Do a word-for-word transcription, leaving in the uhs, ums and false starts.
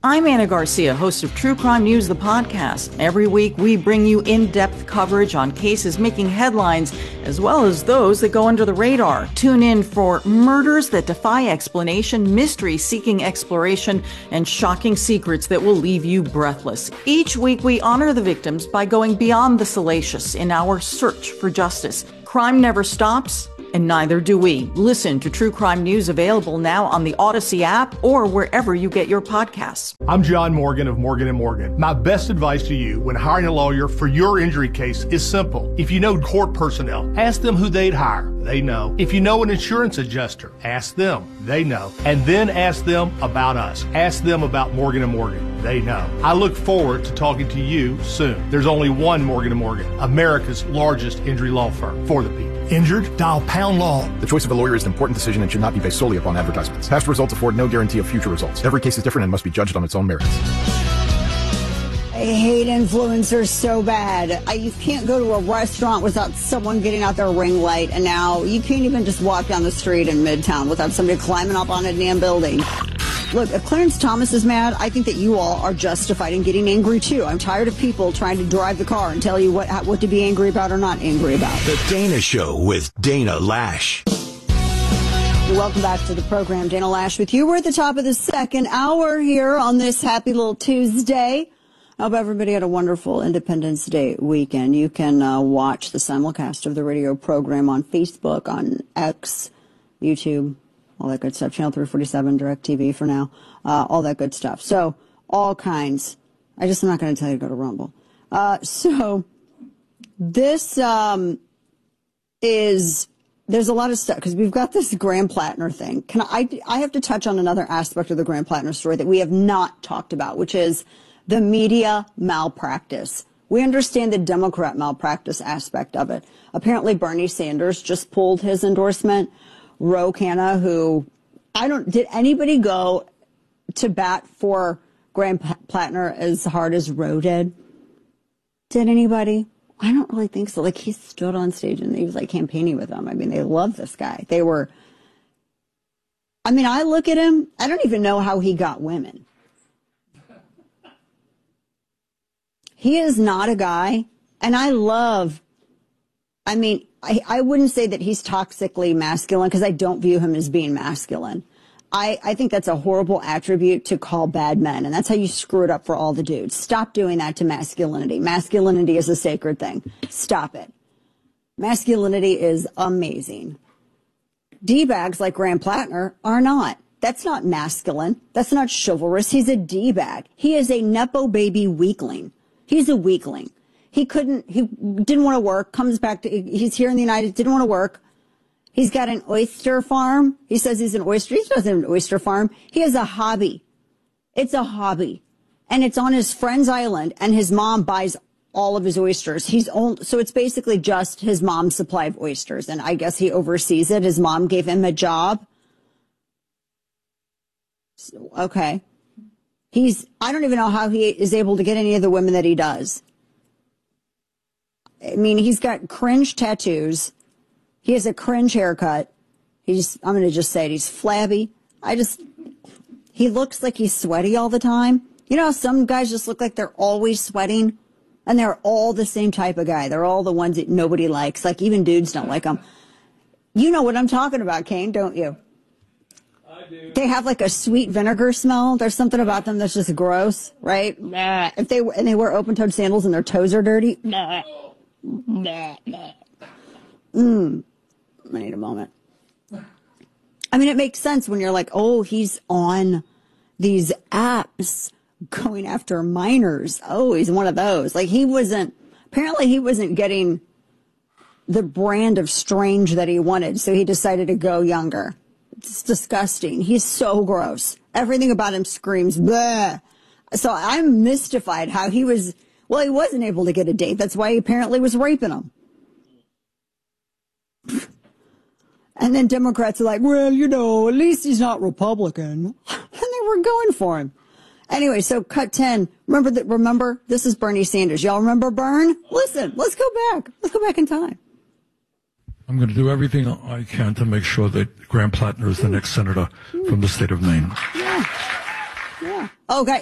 I'm Anna Garcia, host of True Crime News, the podcast. Every week, we bring you in-depth coverage on cases making headlines, as well as those that go under the radar. Tune in for murders that defy explanation, mysteries seeking exploration, and shocking secrets that will leave you breathless. Each week, we honor the victims by going beyond the salacious in our search for justice. Crime never stops, and neither do we. Listen to True Crime News, available now on the Odyssey app or wherever you get your podcasts. I'm John Morgan of Morgan and Morgan. My best advice to you when hiring a lawyer for your injury case is simple. If you know court personnel, ask them who they'd hire. They know. If you know an insurance adjuster, ask them. They know. And then ask them about us. Ask them about Morgan and Morgan. They know. I look forward to talking to you soon. There's only one Morgan and Morgan, America's largest injury law firm for the people. Injured? Dial pound law. The choice of a lawyer is an important decision and should not be based solely upon advertisements. Past results afford no guarantee of future results. Every case is different and must be judged on its own merits. I hate influencers so bad. I, you can't go to a restaurant without someone getting out their ring light, and now you can't even just walk down the street in Midtown without somebody climbing up on a damn building. Look, if Clarence Thomas is mad, I think that you all are justified in getting angry, too. I'm tired of people trying to drive the car and tell you what what to be angry about or not angry about. The Dana Show with Dana Lash. Welcome back to the program. Dana Lash with you. We're at the top of the second hour here on this happy little Tuesday. I hope everybody had a wonderful Independence Day weekend. You can uh, watch the simulcast of the radio program on Facebook, on X, YouTube, all that good stuff. Channel three forty-seven, DirecTV for now, uh, all that good stuff. So all kinds. I just am not going to tell you to go to Rumble. Uh, so this um, is, there's a lot of stuff because we've got this Graham Plattner thing. Can I, I have to touch on another aspect of the Graham Plattner story that we have not talked about, which is the media malpractice. We understand the Democrat malpractice aspect of it. Apparently Bernie Sanders just pulled his endorsement. Ro Khanna, who, I don't, did anybody go to bat for Graham Plattner as hard as Ro did? Did anybody? I don't really think so. Like, he stood on stage and he was like campaigning with them. I mean, they love this guy. They were, I mean, I look at him, I don't even know how he got women. He is not a guy, and I love, I mean, I, I wouldn't say that he's toxically masculine because I don't view him as being masculine. I, I think that's a horrible attribute to call bad men, and that's how you screw it up for all the dudes. Stop doing that to masculinity. Masculinity is a sacred thing. Stop it. Masculinity is amazing. D-bags like Graham Plattner are not. That's not masculine. That's not chivalrous. He's a D-bag. He is a Nepo baby weakling. He's a weakling. He couldn't, he didn't want to work, comes back to, he's here in the United, didn't want to work. He's got an oyster farm. He says he's an oyster, he doesn't have an oyster farm. He has a hobby. It's a hobby. And it's on his friend's island, and his mom buys all of his oysters. He's only, so it's basically just his mom's supply of oysters. And I guess he oversees it. His mom gave him a job. So, okay. He's, I don't even know how he is able to get any of the women that he does. I mean, he's got cringe tattoos. He has a cringe haircut. He's, I'm going to just say it, he's flabby. I just, he looks like he's sweaty all the time. You know how some guys just look like they're always sweating? And they're all the same type of guy. They're all the ones that nobody likes. Like, even dudes don't like them. You know what I'm talking about, Kane, don't you? I do. They have like a sweet vinegar smell. There's something about them that's just gross, right? Nah. If they, and they wear open-toed sandals and their toes are dirty. Nah. Nah, nah. Mm. I need a moment. I mean, it makes sense when you're like, oh, he's on these apps going after minors. Oh, he's one of those. Like, he wasn't, apparently he wasn't getting the brand of strange that he wanted, so he decided to go younger. It's disgusting. He's so gross. Everything about him screams, bleh. So I'm mystified how he was, well, he wasn't able to get a date. That's why he apparently was raping him. And then Democrats are like, well, you know, at least he's not Republican. And they were going for him. Anyway, so cut ten. Remember that, remember, this is Bernie Sanders. Y'all remember Bern? Listen, let's go back. Let's go back in time. I'm going to do everything I can to make sure that Graham Plattner is the next senator from the state of Maine. Yeah. Yeah. Okay,